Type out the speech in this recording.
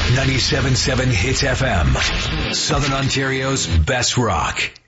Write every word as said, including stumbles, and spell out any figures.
ninety-seven point seven Hits F M, Southern Ontario's best rock.